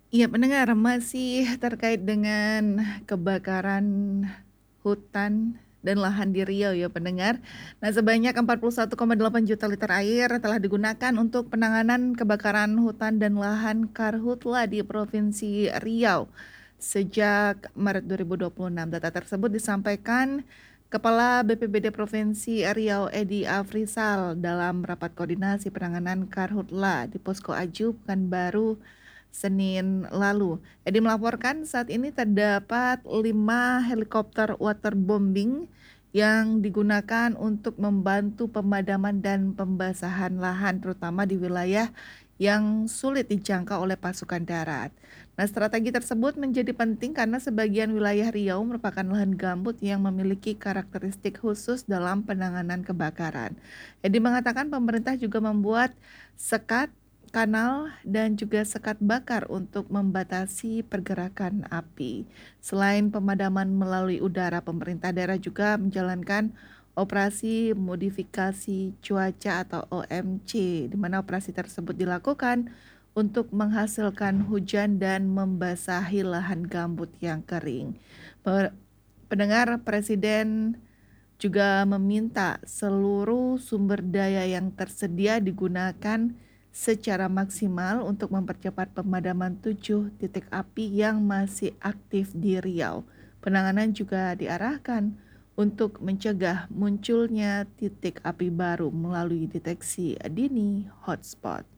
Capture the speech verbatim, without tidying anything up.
Iya pendengar, masih terkait dengan kebakaran hutan dan lahan di Riau ya pendengar. Nah sebanyak empat puluh satu koma delapan juta liter air telah digunakan untuk penanganan kebakaran hutan dan lahan karhutla di Provinsi Riau sejak Maret dua ribu dua puluh enam. Data tersebut disampaikan Kepala B P B D Provinsi Riau Edi Afrizal dalam rapat koordinasi penanganan karhutla di Posko Aju Pekanbaru Senin lalu. Edi melaporkan saat ini terdapat lima helikopter waterbombing yang digunakan untuk membantu pemadaman dan pembasahan lahan terutama di wilayah yang sulit dijangkau oleh pasukan darat. Nah, strategi tersebut menjadi penting karena sebagian wilayah Riau merupakan lahan gambut yang memiliki karakteristik khusus dalam penanganan kebakaran. Edi mengatakan pemerintah juga membuat sekat kanal dan juga sekat bakar untuk membatasi pergerakan api. Selain pemadaman melalui udara, pemerintah daerah juga menjalankan operasi modifikasi cuaca atau O M C, di mana operasi tersebut dilakukan untuk menghasilkan hujan dan membasahi lahan gambut yang kering. Pendengar, Presiden juga meminta seluruh sumber daya yang tersedia digunakan secara maksimal untuk mempercepat pemadaman tujuh titik api yang masih aktif di Riau. Penanganan juga diarahkan untuk mencegah munculnya titik api baru melalui deteksi dini hotspot.